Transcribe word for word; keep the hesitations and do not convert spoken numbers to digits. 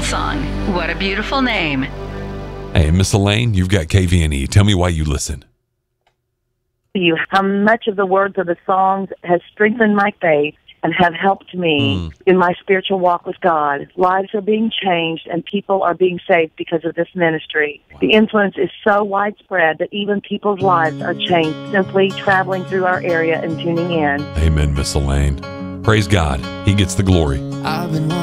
Hillsong. What a beautiful name. Hey, Miss Elaine, you've got K V N E. Tell me why you listen. You, how much of the words of the songs has strengthened my faith and have helped me mm. in my spiritual walk with God. Lives are being changed and people are being saved because of this ministry. Wow. The influence is so widespread that even people's lives are changed simply traveling through our area and tuning in. Amen, Miss Elaine. Praise God. He gets the glory. I've been